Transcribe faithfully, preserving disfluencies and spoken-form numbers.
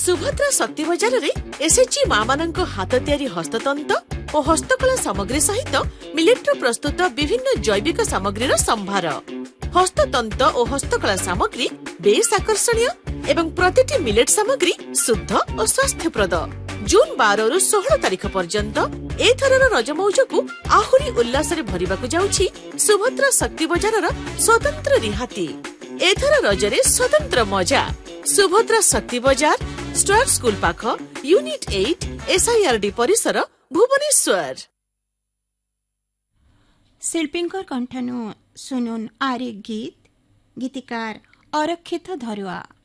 सुभद्रा शक्ति बजार रे एसएचजी मां मानक हाथ तैयारी हस्ततंत और हस्तकला सामग्री सहित मिलेट प्रस्तुत विभिन्न जैविक सामग्रीर संभार। हस्ततंत और हस्तकला सामग्री बेस आकर्षणीय एवं प्रतिटी मिलेट सामग्री शुद्ध और स्वास्थ्यप्रद। जून बारह रु सोलह तारीख पर्यंत एथरर रज मौज को आहुरी उल्लास रे भरिबाकु जाउछि सुभद्रा शक्ति बजार स्वतंत्र रिहाती। एथर रजरे स्वतंत्र मजा। सुभद्रा शक्ति बजार स्टार्ट स्कूल पाख यूनिट आठ एसआईआरडी परिसर भुवनेश्वर। शिल्पींकर कंठनु सुनुन आरे गीत गीतिकार अरक्षित धरुआ।